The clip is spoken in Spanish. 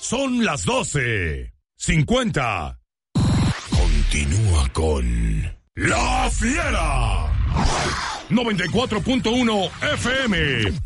Son las 12:50. Continúa con La Fiera. 94.1 FM.